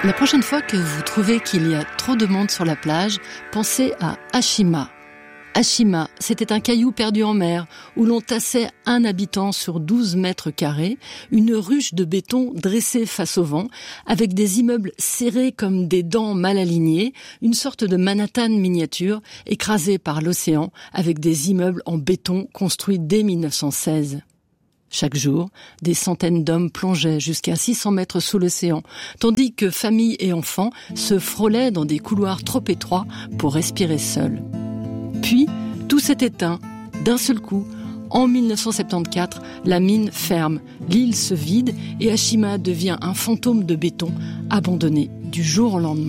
La prochaine fois que vous trouvez qu'il y a trop de monde sur la plage, pensez à Ashima. Ashima, c'était un caillou perdu en mer, où l'on tassait un habitant sur 12 mètres carrés, une ruche de béton dressée face au vent, avec des immeubles serrés comme des dents mal alignées, une sorte de Manhattan miniature, écrasée par l'océan, avec des immeubles en béton construits dès 1916. Chaque jour, des centaines d'hommes plongeaient jusqu'à 600 mètres sous l'océan, tandis que familles et enfants se frôlaient dans des couloirs trop étroits pour respirer seuls. Puis, tout s'est éteint, d'un seul coup. En 1974, la mine ferme, l'île se vide et Ashima devient un fantôme de béton abandonné du jour au lendemain.